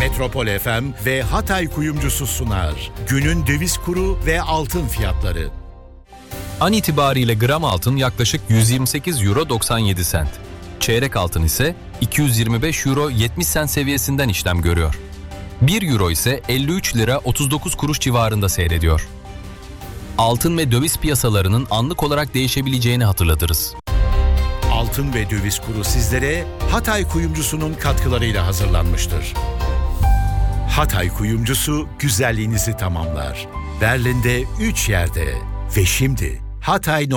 Metropol FM ve Hatay Kuyumcusu sunar. Günün döviz kuru ve altın fiyatları. An itibariyle gram altın yaklaşık 128 euro 97 sent. Çeyrek altın ise 225 euro 70 sent seviyesinden işlem görüyor. 1 euro ise 53 lira 39 kuruş civarında seyrediyor. Altın ve döviz piyasalarının anlık olarak değişebileceğini hatırlatırız. Altın ve döviz kuru sizlere Hatay Kuyumcusu'nun katkılarıyla hazırlanmıştır. Hatay Kuyumcusu güzelliğinizi tamamlar. Berlin'de 3 yerde ve şimdi Hatay